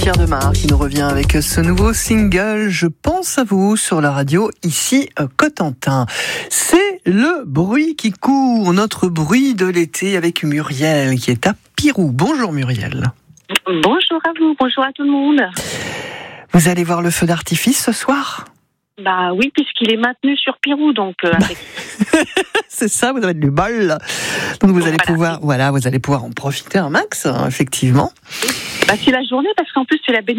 Pierre Demar qui nous revient avec ce nouveau single « Je pense à vous » sur la radio, ici Cotentin. C'est le bruit qui court, notre bruit de l'été avec Muriel qui est à Pirou. Bonjour Muriel. Bonjour à vous, bonjour à tout le monde. Vous allez voir le feu d'artifice ce soir ? Bah oui, puisqu'il est maintenu sur Pirou, donc... C'est ça, vous avez du bol. Donc vous allez pouvoir, vous allez pouvoir en profiter un max, hein, effectivement. Bah c'est la journée, parce qu'en plus c'est la